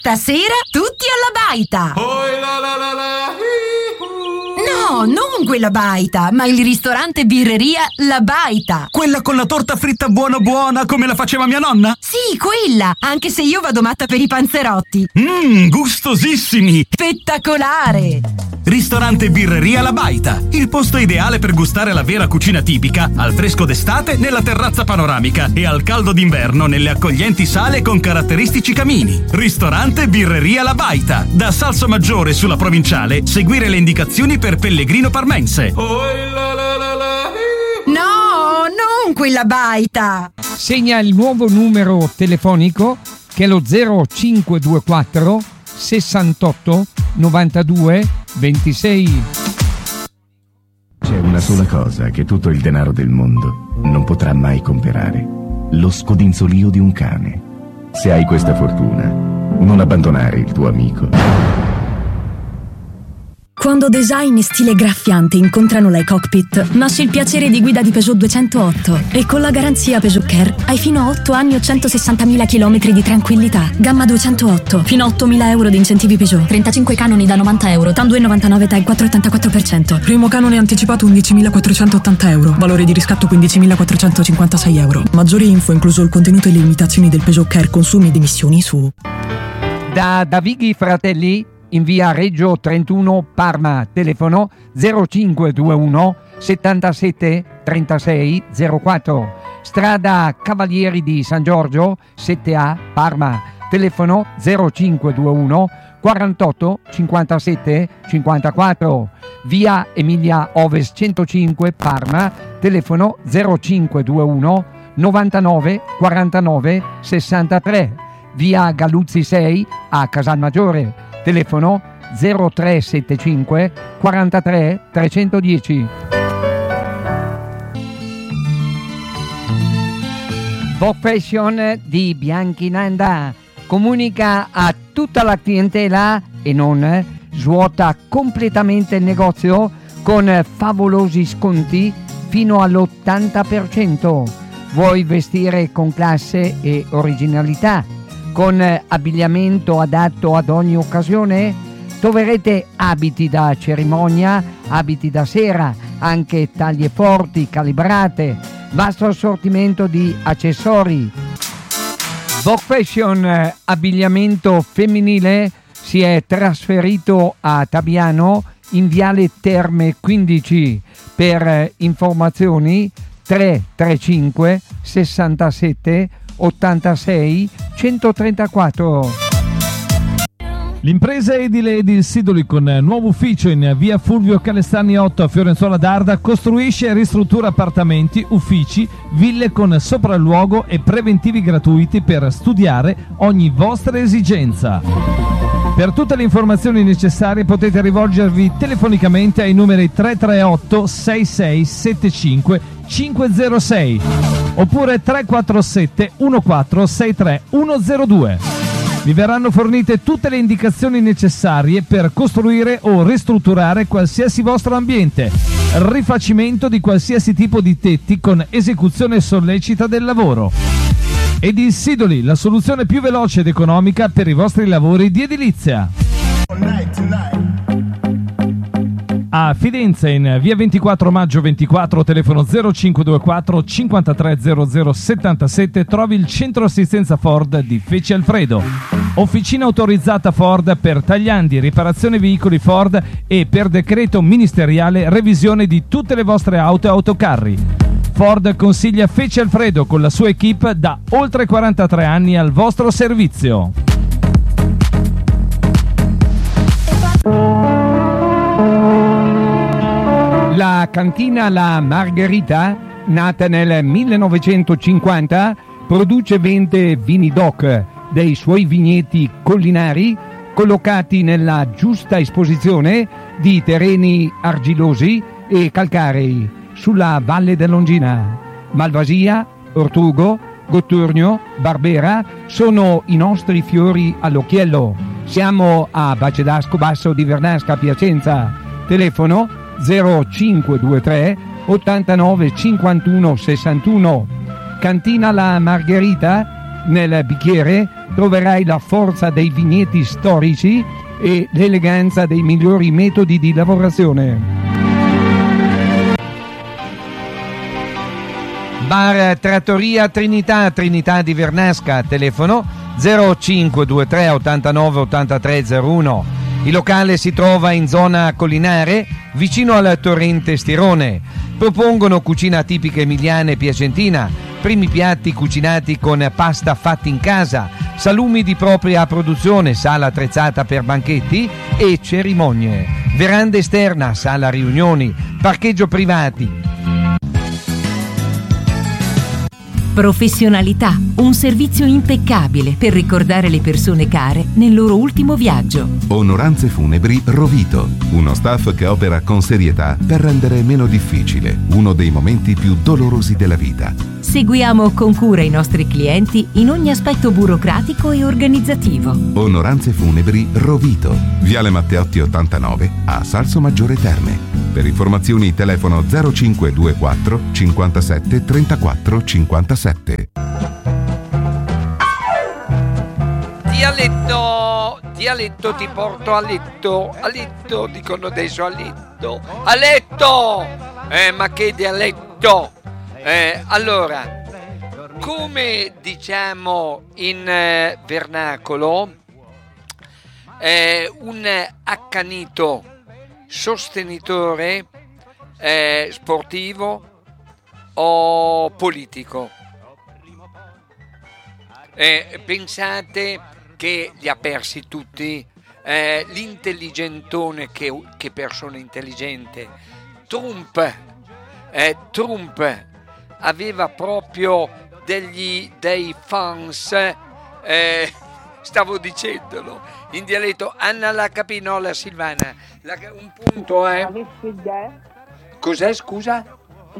Stasera tutti alla baita! No, non quella baita, ma il ristorante birreria La Baita. Quella con la torta fritta buona buona come la faceva mia nonna? Sì, quella, anche se io vado matta per i panzerotti. Gustosissimi! Spettacolare! Ristorante birreria La Baita, il posto ideale per gustare la vera cucina tipica, al fresco d'estate nella terrazza panoramica e al caldo d'inverno nelle accoglienti sale con caratteristici camini. Ristorante birreria La Baita, da Salsomaggiore sulla Provinciale, seguire le indicazioni per Pellegrino Parmense. No, non quella baita! Segna il nuovo numero telefonico che è lo 0524 68 92 26. C'è una sola cosa che tutto il denaro del mondo non potrà mai comprare: lo scodinzolio di un cane. Se hai questa fortuna, non abbandonare il tuo amico. Quando design e stile graffiante incontrano l'iCockpit, nasce il piacere di guida di Peugeot 208 e con la garanzia Peugeot Care hai fino a 8 anni o 160.000 km di tranquillità. Gamma 208, fino a 8.000 euro di incentivi Peugeot, 35 canoni da 90 euro, TAN 2,99 TAG 4,84%. Primo canone anticipato 11.480 euro, valore di riscatto 15.456 euro. Maggiori info incluso il contenuto e le limitazioni del Peugeot Care consumi ed emissioni su Da Davighi Fratelli in via Reggio 31 Parma, telefono 0521 77 36 04, strada Cavalieri di San Giorgio 7A Parma, telefono 0521 48 57 54, via Emilia Ovest 105 Parma, telefono 0521 99 49 63, via Galuzzi 6 a Casalmaggiore, telefono 0375 43 310. Vogue Fashion di Bianchinanda comunica a tutta la clientela e non svuota completamente il negozio con favolosi sconti fino all'80%. Vuoi vestire con classe e originalità, con abbigliamento adatto ad ogni occasione? Troverete abiti da cerimonia, abiti da sera, anche taglie forti, calibrate, vasto assortimento di accessori. Vogue Fashion abbigliamento femminile si è trasferito a Tabiano in viale Terme 15. Per informazioni 335 67 86 134. L'impresa edile Edil Sidoli, con nuovo ufficio in via Fulvio Calestani 8 a Fiorenzuola d'Arda, costruisce e ristruttura appartamenti, uffici, ville con sopralluogo e preventivi gratuiti per studiare ogni vostra esigenza. Per tutte le informazioni necessarie potete rivolgervi telefonicamente ai numeri 338 6675 506 oppure 347 1463 102. Vi verranno fornite tutte le indicazioni necessarie per costruire o ristrutturare qualsiasi vostro ambiente, rifacimento di qualsiasi tipo di tetti con esecuzione sollecita del lavoro. Edil Sidoli, la soluzione più veloce ed economica per i vostri lavori di edilizia. A Fidenza, in via 24 maggio 24, telefono 0524 530077, trovi il centro assistenza Ford di Feci Alfredo. Officina autorizzata Ford per tagliandi, riparazione veicoli Ford e per decreto ministeriale revisione di tutte le vostre auto e autocarri. Ford consiglia Feci Alfredo con la sua equipe da oltre 43 anni al vostro servizio. La cantina La Margherita, nata nel 1950, produce e vende vini DOC dei suoi vigneti collinari collocati nella giusta esposizione di terreni argilosi e calcarei sulla Valle dell'Ongina. Malvasia, Ortugo, Gotturno, Barbera sono i nostri fiori all'occhiello. Siamo a Bacedasco Basso di Vernasca, Piacenza. Telefono 0523 89 51 61. Cantina La Margherita, Nel bicchiere troverai la forza dei vigneti storici e l'eleganza dei migliori metodi di lavorazione. Bar Trattoria Trinità di Vernasca, telefono 0523 89 83 01. Il locale si trova in zona collinare, vicino al torrente Stirone. Propongono cucina tipica emiliana e piacentina, primi piatti cucinati con pasta fatti in casa, salumi di propria produzione, sala attrezzata per banchetti e cerimonie, veranda esterna, sala riunioni, parcheggio privati. Professionalità, un servizio impeccabile per ricordare le persone care nel loro ultimo viaggio. Onoranze Funebri Rovito, uno staff che opera con serietà per rendere meno difficile uno dei momenti più dolorosi della vita. Seguiamo con cura i nostri clienti in ogni aspetto burocratico e organizzativo. Onoranze Funebri Rovito, Viale Matteotti 89 a Salsomaggiore Terme. Per informazioni telefono 0524 57 34 57. Dialetto ti porto a letto, dicono adesso a letto, ma che dialetto? Allora, come diciamo in vernacolo, un accanito sostenitore sportivo o politico. Pensate che li ha persi tutti, l'intelligentone, che persona intelligente, Trump aveva proprio dei fans, stavo dicendolo in dialetto. Anna la capì, no, la Silvana, un punto è cos'è, scusa?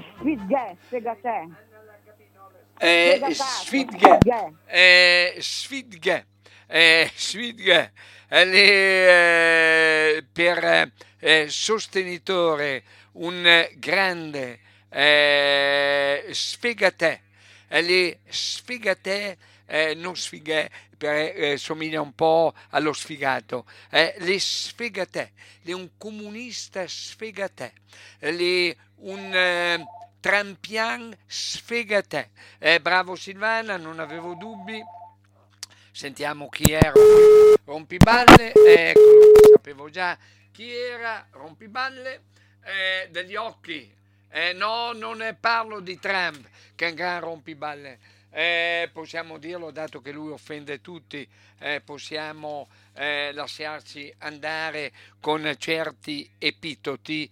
Sfidghe per sostenitore un grande sfigate, non sfighe, somiglia un po' allo sfigato, le sfigate, un comunista sfigate, un trampian sfigate. Bravo Silvana, non avevo dubbi. Sentiamo chi era. Rompiballe, eccolo, sapevo già chi era. Rompiballe, degli occhi. No, non ne parlo di Trump, che è un gran rompiballe. Possiamo dirlo, dato che lui offende tutti, possiamo lasciarci andare con certi epiteti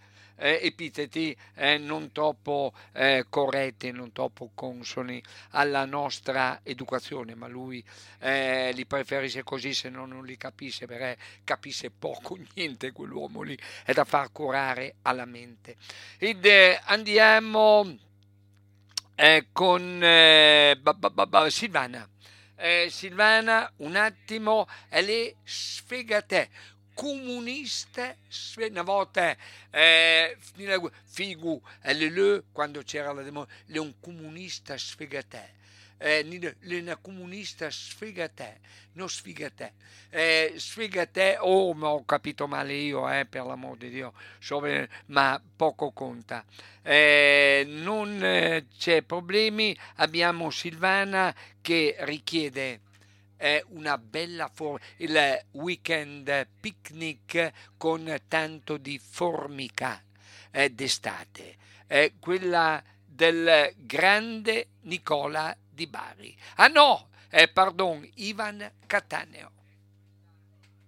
non troppo corretti, non troppo consoni alla nostra educazione, ma lui li preferisce così, se no non li capisce, perché capisce poco, niente quell'uomo lì, è da far curare alla mente. Andiamo con Silvana. Silvana, un attimo, le sfegate. Comunista, una volta figu, quando c'era la democrazia, è un comunista sfegate. Una comunista sfegate, non sfigate. Sfigate, ma ho capito male io, per l'amor di Dio, ma poco conta. Non c'è problemi, abbiamo Silvana che richiede una bella il weekend picnic con tanto di formica d'estate, quella del grande Nicola di Bari. Ivan Cattaneo.